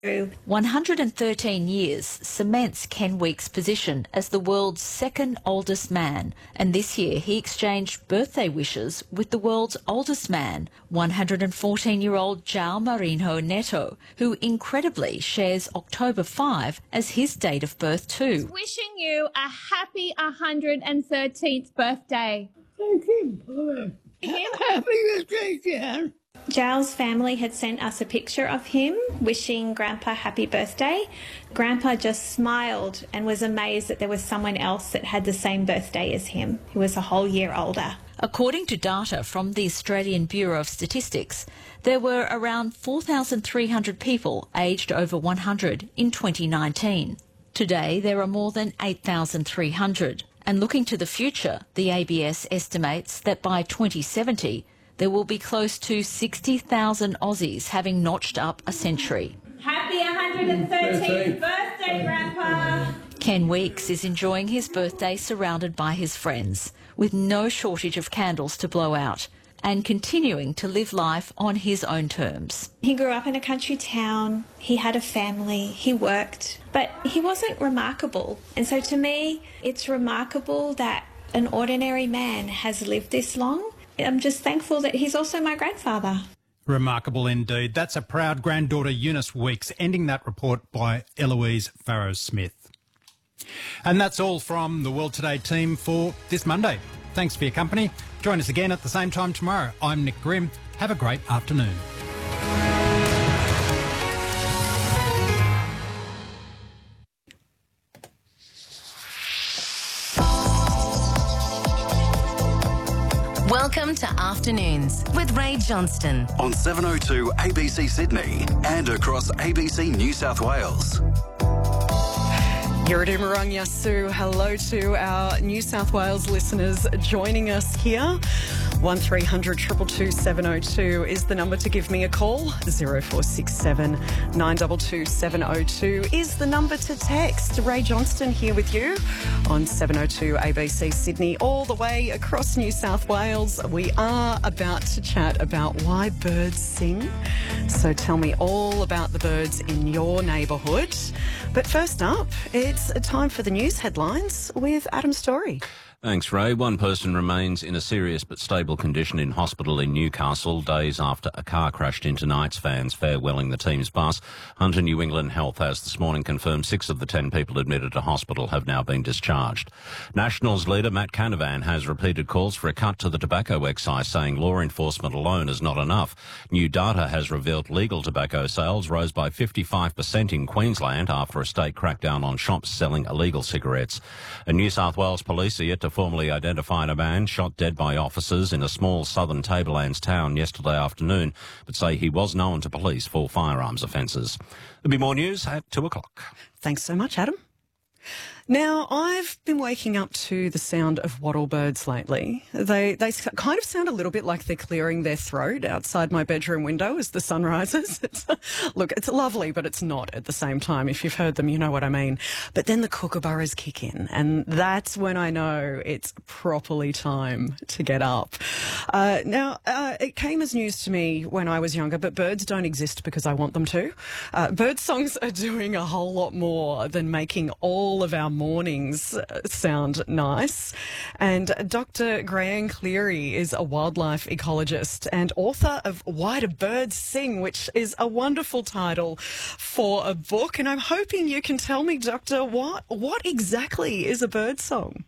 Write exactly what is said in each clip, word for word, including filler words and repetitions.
one hundred thirteen years cements Ken Weeks' position as the world's second oldest man, and this year he exchanged birthday wishes with the world's oldest man, one hundred fourteen-year-old João Marinho Neto, who incredibly shares October fifth as his date of birth too. Wishing you a happy one hundred thirteenth birthday. Thank you. Happy birthday, Jan. João's family had sent us a picture of him wishing Grandpa happy birthday. Grandpa just smiled and was amazed that there was someone else that had the same birthday as him, who was a whole year older. According to data from the Australian Bureau of Statistics, there were around four thousand three hundred people aged over one hundred in twenty nineteen. Today there are more than eight thousand three hundred. And looking to the future, the A B S estimates that by twenty seventy, there will be close to sixty thousand Aussies having notched up a century. Happy one hundred thirteenth birthday, Grandpa! Ken Weeks is enjoying his birthday surrounded by his friends, with no shortage of candles to blow out, and continuing to live life on his own terms. He grew up in a country town, he had a family, he worked, but he wasn't remarkable. And so to me, it's remarkable that an ordinary man has lived this long. I'm just thankful that he's also my grandfather. Remarkable indeed. That's a proud granddaughter, Eunice Weeks, ending that report by Eloise Farrow-Smith. And that's all from the World Today team for this Monday. Thanks for your company. Join us again at the same time tomorrow. I'm Nick Grimm. Have a great afternoon. Welcome to Afternoons with Ray Johnston on seven oh two A B C Sydney and across A B C New South Wales. Yiridirmarang Yasu, hello to our New South Wales listeners joining us here. one three hundred two two two seven oh two is the number to give me a call. zero four six seven nine two two seven oh two is the number to text. Ray Johnston here with you on seven oh two A B C Sydney, all the way across New South Wales. We are about to chat about why birds sing. So tell me all about the birds in your neighbourhood. But first up, it's time for the news headlines with Adam Story. Thanks, Ray. One person remains in a serious but stable condition in hospital in Newcastle days after a car crashed into Knights fans farewelling the team's bus. Hunter New England Health has this morning confirmed six of the ten people admitted to hospital have now been discharged. Nationals leader Matt Canavan has repeated calls for a cut to the tobacco excise, saying law enforcement alone is not enough. New data has revealed legal tobacco sales rose by fifty-five percent in Queensland after a state crackdown on shops selling illegal cigarettes. And New South Wales police are yet to formally identified a man shot dead by officers in a small southern Tablelands town yesterday afternoon, but say he was known to police for firearms offences. There'll be more news at two o'clock. Thanks so much, Adam. Now, I've been waking up to the sound of wattle birds lately. They they kind of sound a little bit like they're clearing their throat outside my bedroom window as the sun rises. It's, look, it's lovely, but it's not at the same time. If you've heard them, you know what I mean. But then the kookaburras kick in, and that's when I know it's properly time to get up. Uh, now, uh, it came as news to me when I was younger, but birds don't exist because I want them to. Uh, bird songs are doing a whole lot more than making all of our mornings sound nice. And Doctor Graham Cleary is a wildlife ecologist and author of Why Do Birds Sing, which is a wonderful title for a book. And I'm hoping you can tell me, Doctor, what, what exactly is a bird song?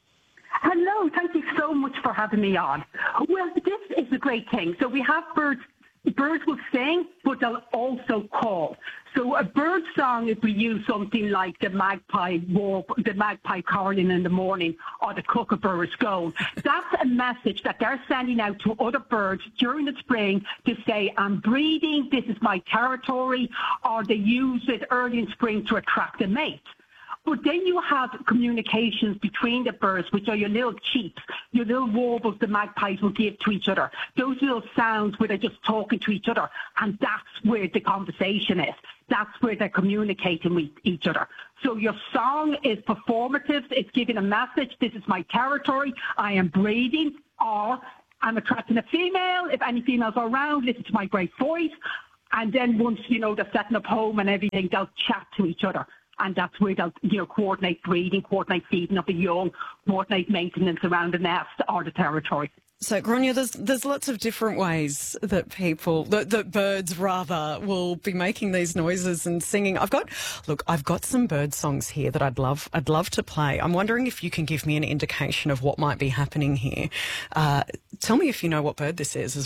Hello, thank you so much for having me on. Well, this is a great thing. So we have birds. Birds will sing, but they'll also call. So a bird song, if we use something like the magpie warp, the magpie calling in the morning, or the kookaburras going, that's a message that they're sending out to other birds during the spring to say, I'm breeding, this is my territory, or they use it early in spring to attract a mate. But then you have communications between the birds, which are your little cheeps, your little warbles the magpies will give to each other. Those little sounds where they're just talking to each other. And that's where the conversation is. That's where they're communicating with each other. So your song is performative. It's giving a message. This is my territory. I am breeding, or I'm attracting a female. If any females are around, listen to my great voice. And then once, you know, they're setting up home and everything, they'll chat to each other. And that's where they'll, you know, coordinate breeding, coordinate feeding of the young, coordinate maintenance around the nest or the territory. So, Gráinne, there's there's lots of different ways that people, that, that birds rather, will be making these noises and singing. I've got, look, I've got some bird songs here that I'd love, I'd love to play. I'm wondering if you can give me an indication of what might be happening here. Uh, tell me if you know what bird this is as